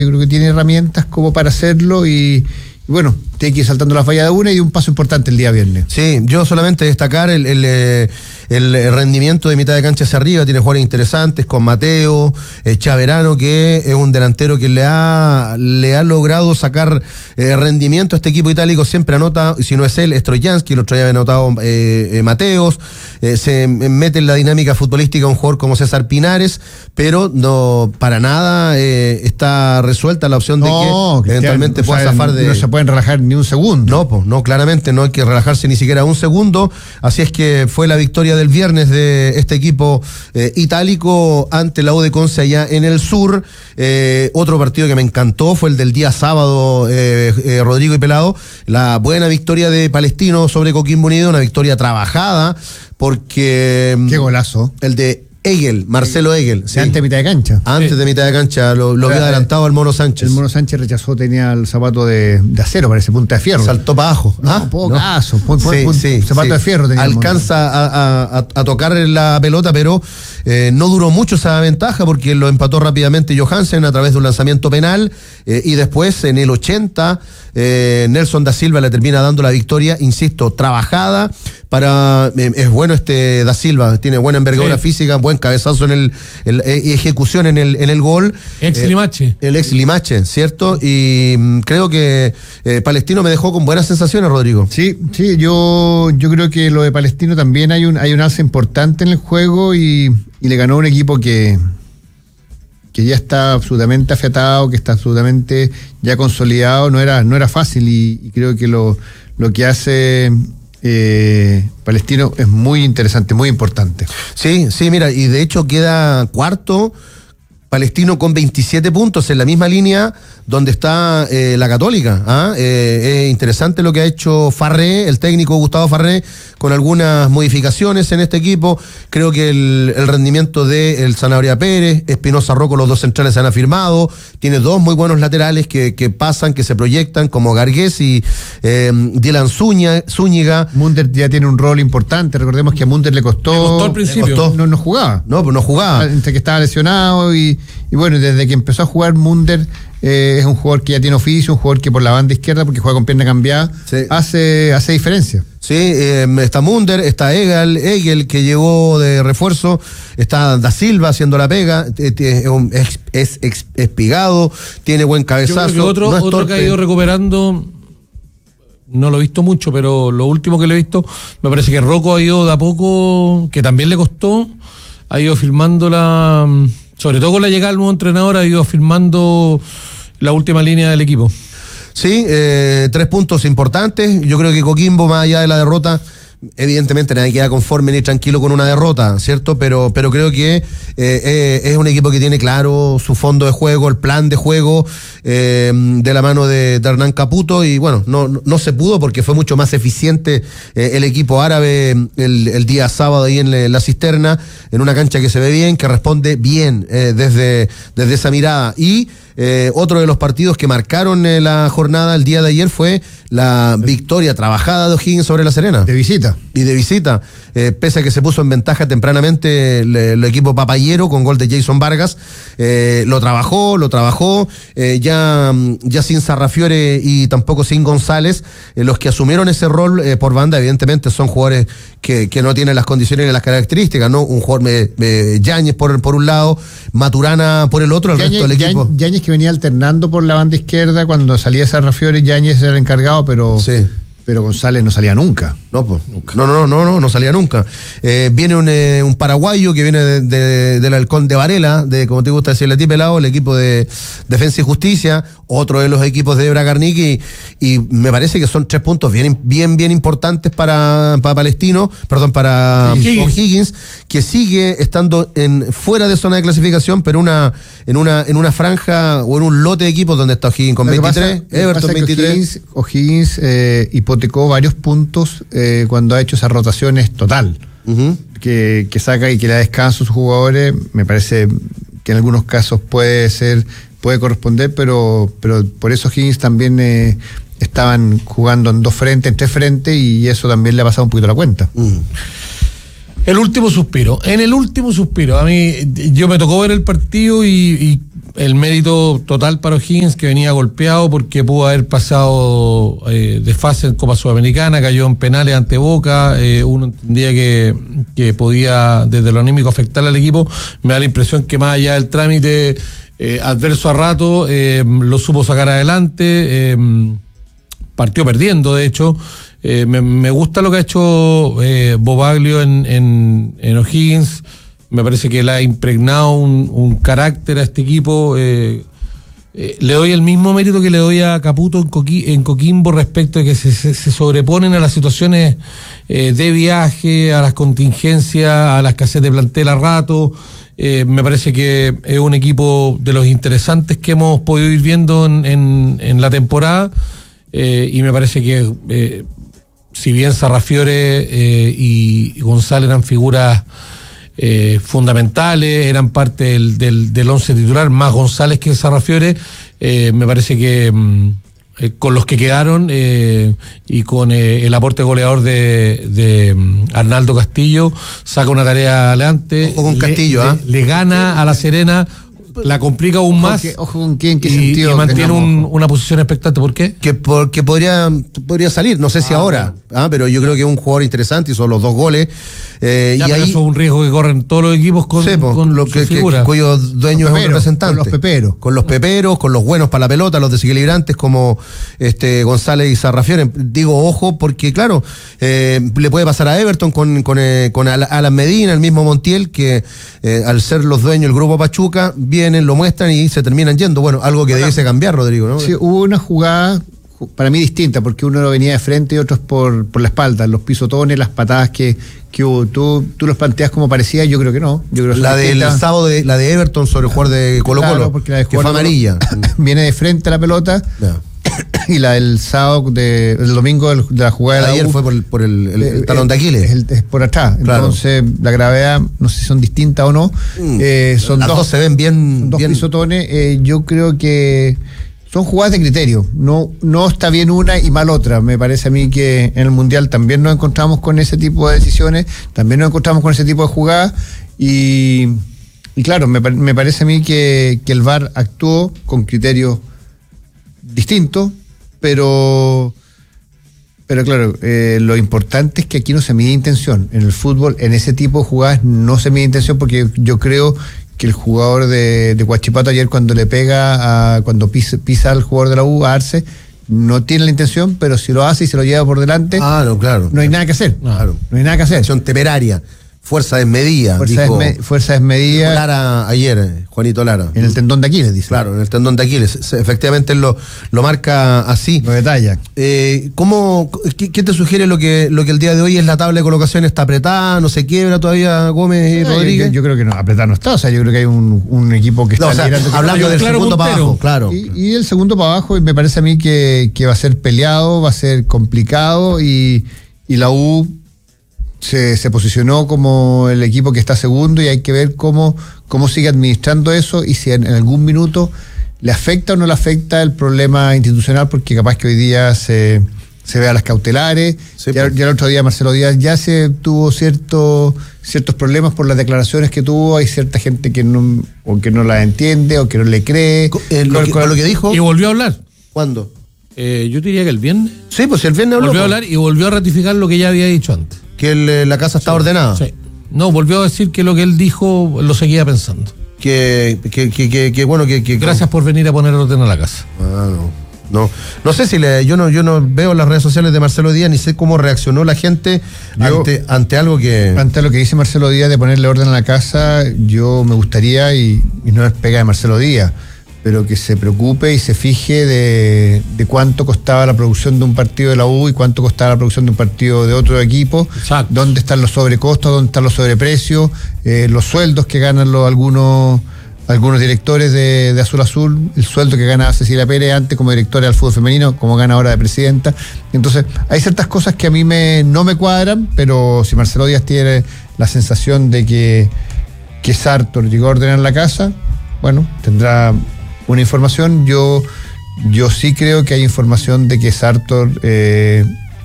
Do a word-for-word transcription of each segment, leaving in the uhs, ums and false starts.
Yo creo que tiene herramientas como para hacerlo y, y bueno, tiene que ir saltando la falla de una y un paso importante el día viernes. Sí, yo solamente destacar el, el, el rendimiento de mitad de cancha hacia arriba. Tiene jugadores interesantes con Mateo, eh, Chaverano, que es un delantero que le ha le ha logrado sacar eh, rendimiento a este equipo itálico. Siempre anota, si no es él, es Trojansky, el otro día había anotado eh, eh, Mateos. Eh, se mete en la dinámica futbolística un jugador como César Pinares, pero no para nada eh, está resuelta la opción no, de que eventualmente pueda zafar de... No se pueden relajar ni un segundo. No, pues, no, claramente no hay que relajarse ni siquiera un segundo. Así es que fue la victoria del viernes de este equipo eh, itálico ante la U de Conce allá en el sur. Eh, otro partido que me encantó fue el del día sábado, eh, eh, Rodrigo y Pelado. La buena victoria de Palestino sobre Coquimbo Unido, una victoria trabajada, porque... Qué golazo. El de Egel, Marcelo Egel. Sí. Antes de mitad de cancha. Antes sí. de mitad de cancha, lo, lo había adelantado el Mono Sánchez. El Mono Sánchez rechazó, tenía el zapato de, de acero, parece, punta de fierro. Saltó para abajo. No, ¿Ah? poco no. caso. Pon, pon, sí, pon, sí, zapato sí. de fierro tenía. Alcanza a, a, a tocar la pelota, pero eh, no duró mucho esa ventaja porque lo empató rápidamente Johansen a través de un lanzamiento penal eh, y después en el ochenta eh, Nelson da Silva le termina dando la victoria, insisto, trabajada. Para eh, es bueno este da Silva, tiene buena envergadura sí. física, buen cabezazo en el, el eh, ejecución en el en el gol. Ex eh, Limache. El ex Limache, ¿cierto? Y mm, creo que eh, Palestino me dejó con buenas sensaciones, Rodrigo. Sí, sí, yo yo creo que lo de Palestino también hay un hay un alza importante en el juego y, y le ganó un equipo que que ya está absolutamente afiatado, que está absolutamente ya consolidado, no era no era fácil y, y creo que lo lo que hace Eh, Palestino es muy interesante, muy importante. Sí, sí, mira, y de hecho queda cuarto Palestino con veintisiete puntos en la misma línea donde está eh, la Católica. ¿ah? Eh, es interesante lo que ha hecho Farré, el técnico Gustavo Farré, con algunas modificaciones en este equipo. Creo que el, el rendimiento de el Sanabria Pérez, Espinosa Rocco, los dos centrales se han afirmado. Tiene dos muy buenos laterales que, que pasan, que se proyectan, como Gargués y eh, Dylan Zúñiga, Zúñiga. Munder ya tiene un rol importante. Recordemos que a Munder le costó. Le costó al principio. Le costó, no, no jugaba. No, pues no jugaba. Entre que estaba lesionado y, y bueno, desde que empezó a jugar Munder. Eh, es un jugador que ya tiene oficio, un jugador que por la banda izquierda, porque juega con pierna cambiada, sí. hace, hace diferencia. Sí, eh, está Munder, está Egel, Egel que llegó de refuerzo, está Da Silva haciendo la pega, es, es, es espigado, tiene buen cabezazo. Yo creo que otro, no es otro que ha ido recuperando, no lo he visto mucho, pero lo último que le he visto, me parece que Rocco ha ido de a poco, que también le costó, ha ido firmando la... Sobre todo con la llegada del nuevo entrenador, ha ido firmando la última línea del equipo. Sí, eh, tres puntos importantes. Yo creo que Coquimbo, más allá de la derrota, evidentemente nadie queda conforme ni tranquilo con una derrota, ¿cierto? Pero, pero creo que eh, eh, es un equipo que tiene claro su fondo de juego, el plan de juego eh, de la mano de, de Hernán Caputo y bueno, no, no se pudo porque fue mucho más eficiente eh, el equipo árabe el, el día sábado ahí en la, en la Cisterna, en una cancha que se ve bien, que responde bien eh, desde, desde esa mirada. Y Eh, otro de los partidos que marcaron eh, la jornada el día de ayer fue la victoria trabajada de O'Higgins sobre La Serena. De visita. Y de visita. Eh, pese a que se puso en ventaja tempranamente el, el equipo papayero con gol de Jason Vargas, eh, lo trabajó, lo trabajó, eh, ya, ya sin Sarrafiore y tampoco sin González. Eh, los que asumieron ese rol eh, por banda, evidentemente, son jugadores que, que no tienen las condiciones ni las características, ¿no? Un jugador eh, eh, Yáñez por, por un lado, Maturana por el otro, el Yáñez, resto del equipo. Yáñez que venía alternando por la banda izquierda, cuando salía Sarrafiore, Yáñez era el encargado, pero sí. pero González no salía nunca. No, pues, nunca. no, no, no, no, no salía nunca. Eh, viene un, eh, un paraguayo que viene de, de, del Halcón de Varela, de, como te gusta decirle a ti, Pelado, el equipo de Defensa y Justicia, otro de los equipos de Bragarnik, y, y me parece que son tres puntos bien, bien, bien importantes para, para Palestino, perdón, para O'Higgins, Higgins, que sigue estando en, fuera de zona de clasificación, pero una, en una, en una franja o en un lote de equipos donde está O'Higgins con veintitrés, pasa, Everton veintitrés. O'Higgins, O'Higgins eh, hipotecó varios puntos eh, cuando ha hecho esas rotaciones total, uh-huh. que, que saca y que le da descanso a sus jugadores. Me parece que en algunos casos puede ser, puede corresponder, pero, pero por eso Higgins también eh, estaban jugando en dos frentes, en tres frentes, y eso también le ha pasado un poquito la cuenta. Uh-huh. El último suspiro. En el último suspiro, a mí, yo me tocó ver el partido y, y el mérito total para O'Higgins, que venía golpeado porque pudo haber pasado eh, de fase en Copa Sudamericana, cayó en penales ante Boca, eh, uno entendía que, que podía desde lo anímico afectar al equipo. Me da la impresión que más allá del trámite eh, adverso a rato, eh, lo supo sacar adelante, eh, partió perdiendo de hecho. Eh, me, me gusta lo que ha hecho eh, Bobaglio en, en, en O'Higgins. Me parece que le ha impregnado un, un carácter a este equipo. Eh, eh, le doy el mismo mérito que le doy a Caputo en, Coqui, en Coquimbo respecto de que se, se, se sobreponen a las situaciones eh, de viaje, a las contingencias, a la escasez de plantel a rato. Eh, me parece que es un equipo de los interesantes que hemos podido ir viendo en, en, en la temporada. Eh, y me parece que eh, si bien Sarrafiore eh, y González eran figuras eh, fundamentales, eran parte del, del, del once titular, más González que Sarrafiore, eh, me parece que mm, eh, con los que quedaron eh, y con eh, el aporte goleador de, de mm, Arnaldo Castillo, saca una tarea adelante. Ojo con Castillo, le, ¿eh? le, le gana a La Serena, la complica aún Ojo más. que- ojo con qué, en qué y, sentido y mantiene tengamos un- ojo. una posición expectante. ¿Por qué? Que, por, que podría, podría salir, no sé si Ah, ahora, ah, pero yo creo que es un jugador interesante, hizo los dos goles. Eh, Ya, y pero ahí, eso es un riesgo que corren todos los equipos con, sí, po, con lo su que, que- figura. cuyo dueño Los es un peperos, representante. con los peperos. Con los peperos, con los buenos para la pelota, los desequilibrantes como este González y Sarrafiore. Digo, ojo, porque claro, eh, le puede pasar a Everton con, con, eh, con Al- Alan Medina, el mismo Montiel, que eh, al ser los dueños del grupo Pachuca, vienen, lo muestran y se terminan yendo. Bueno, algo que debiese cambiar, Rodrigo, ¿no? Sí, hubo una jugada ju- para mí distinta, porque uno lo venía de frente y otros por, por la espalda, los pisotones, las patadas que, que hubo. ¿Tú, tú los planteas como parecía? Yo creo que no. Yo creo que La son del distintas. sábado, de, la de Everton sobre el jugador de Colo Colo, Claro, porque la de que fue jugador- amarilla. viene de frente a la pelota, Ya. y la del sábado, de, el domingo del- de la jugada de la Ayer U, fue por el, por el, el- el eh, talón de eh, Aquiles. Es, el- es por atrás. Claro. Entonces, la gravedad, no sé si son distintas o no. Mm. Eh, son Las dos, dos se ven bien. dos bien pisotones. Eh, yo creo que son jugadas de criterio. No, no está bien una y mal otra. Me parece a mí que en el Mundial también nos encontramos con ese tipo de decisiones, también nos encontramos con ese tipo de jugadas. Y, y claro, me, pa- me parece a mí que, que el V A R actuó con criterios distintos, pero. Pero claro, eh, lo importante es que aquí no se mide intención. En el fútbol, en ese tipo de jugadas, no se mide intención, porque yo creo que el jugador de, de Huachipato ayer, cuando le pega, a, cuando pisa, pisa al jugador de la U, a Arce, no tiene la intención, pero si lo hace y se lo lleva por delante, Ah, no, claro. no hay nada que hacer. Claro. No hay nada que hacer. Acción temeraria, fuerza desmedida. Fuerza, dijo, desme- fuerza desmedida Lara ayer, eh, Juanito Lara. en el tendón de Aquiles, dice. Claro, en el tendón de Aquiles. Se- Efectivamente él lo, lo marca así. Lo detalla. Eh, ¿cómo, qué, qué te sugiere lo que, lo que el día de hoy es la tabla de colocación? ¿Está apretada? ¿No se quiebra todavía Gómez y Eh, Rodríguez? Yo, yo creo que no, apretar no está. O sea, yo creo que hay un, un equipo que No, está o sea, liderando- hablando del claro segundo para puntero. abajo, claro. Y, y el segundo para abajo, y me parece a mí que, que va a ser peleado, va a ser complicado, y, y la U se, se posicionó como el equipo que está segundo, y hay que ver cómo, cómo sigue administrando eso y si en, en algún minuto le afecta o no le afecta el problema institucional, porque capaz que hoy día se, se vea las cautelares. Sí, ya, pues. ya el otro día Marcelo Díaz ya se tuvo cierto, ciertos problemas por las declaraciones que tuvo. Hay cierta gente que no, o que no la entiende o que no le cree. Co- eh, lo, Con- que, con- lo que dijo, Y volvió a hablar. ¿cuándo? Eh, yo diría que el viernes. Sí, pues el viernes habló. Volvió a pues, hablar y volvió a ratificar lo que ya había dicho antes. que el, eh, la casa está ordenada. Sí. No, volvió a decir que lo que él dijo lo seguía pensando. Que, que, que, que, que, bueno, que, que Gracias por venir a poner orden a la casa. Ah, no. No, no sé si le, yo no, yo no veo las redes sociales de Marcelo Díaz, ni sé cómo reaccionó la gente Yo- ante, ante algo que. Ante lo que dice Marcelo Díaz de ponerle orden a la casa, yo me gustaría, y, y no es pega de Marcelo Díaz, pero que se preocupe y se fije de, de cuánto costaba la producción de un partido de la U y cuánto costaba la producción de un partido de otro equipo, Exacto. dónde están los sobrecostos, dónde están los sobreprecios, eh, los sueldos que ganan los, algunos, algunos directores de, de Azul Azul, el sueldo que gana Cecilia Pérez antes como directora del fútbol femenino, como gana ahora de presidenta. Entonces, hay ciertas cosas que a mí me, no me cuadran, pero si Marcelo Díaz tiene la sensación de que, que Sartor llegó a ordenar la casa, bueno, tendrá una información. Yo, yo sí creo que hay información de que Sartor, eh,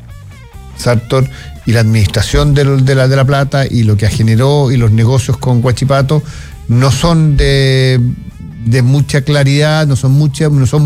Sartor y la administración de, de, la, de La Plata y lo que generó y los negocios con Huachipato no son de, de mucha claridad, no son muchas, no son